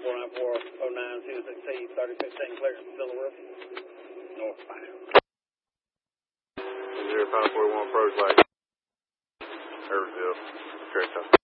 49409 260 3015 clear from Silver northbound. 0541 approach like Irville. Correct.